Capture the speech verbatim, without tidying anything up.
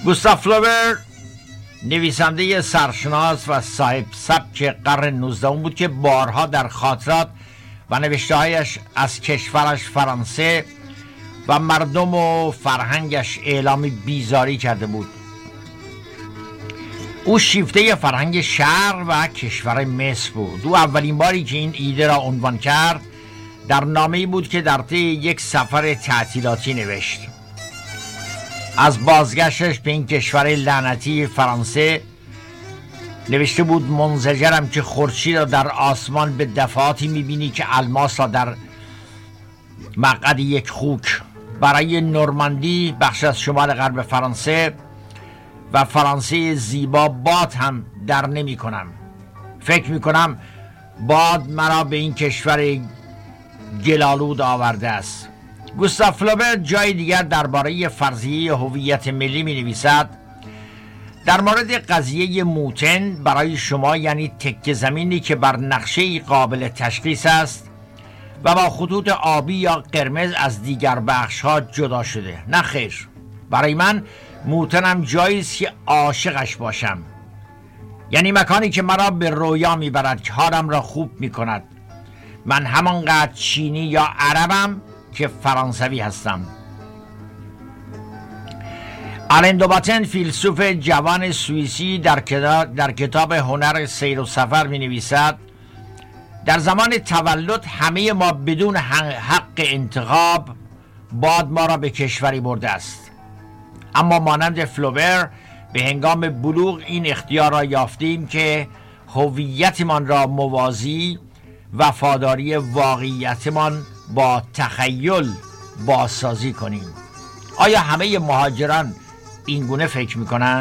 گوستاو فلوبر نویسنده سرشناس و صاحب سبک قرن نوزدهم بود که بارها در خاطرات و نوشته‌هایش از کشورش فرانسه و مردم و فرهنگش اعلام بیزاری کرده بود. او شیفته فرهنگ شرق و کشور مصر بود. او اولین باری که این ایده را عنوان کرد در نامه‌ای بود که در طی یک سفر تعطیلاتی نوشت. از بازگشتش به این کشور لعنتی فرانسه نوشته بود: منزجرم که خورشید را در آسمان به دفعاتی می‌بینی که الماس را در مقعد یک خوک. برای نورماندی، بخش از شمال غرب فرانسه و فرانسه زیبا، باد هم در نمی کنم. فکر می کنم باد مرا به این کشور گلالود آورده است. گوستاو فلوبر جای دیگر درباره فرضیه هویت ملی می نویسد: در مورد قضیه موتن، برای شما یعنی تکه زمینی که بر نقشه قابل تشخیص است و با خطوط آبی یا قرمز از دیگر بخش ها جدا شده. نه خیر، برای من موتنم جایی است که عاشقش باشم، یعنی مکانی که مرا به رویا میبرد، که حالم را خوب میکند. من همانقدر چینی یا عربم که فرانسوی هستم. آلن دو باتن، فیلسوف جوان سوئیسی، در کتاب, در کتاب هنر سیر و سفر می نویسد: در زمان تولد همه ما بدون حق انتخاب باد ما را به کشوری برده است، اما مانند فلوبر به هنگام بلوغ این اختیار را یافتیم که هویتمان را موازی وفاداری واقعیتمان با تخیل بازسازی کنیم. آیا همه مهاجران این گونه فکر میکنند؟